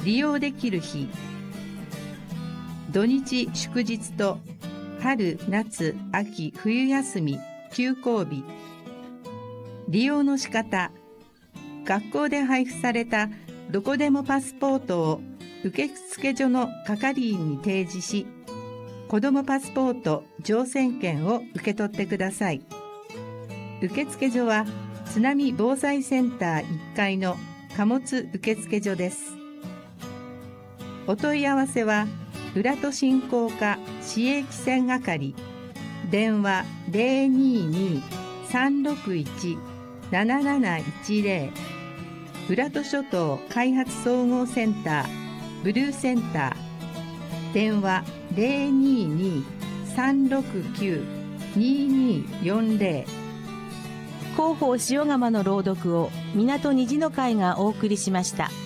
利用できる日、土日祝日と春夏秋冬休み休校日。利用の仕方、学校で配布されたどこでもパスポートを受付所の係員に提示し、子どもパスポート乗船券を受け取ってください。受付所は津波防災センター1階の貨物受付所です。お問い合わせは浦戸振興課市営汽船係、電話022-361-7710、浦戸諸島開発総合センターブルーセンター、電話022-369-2240。 広報塩釜の朗読を港虹の会がお送りしました。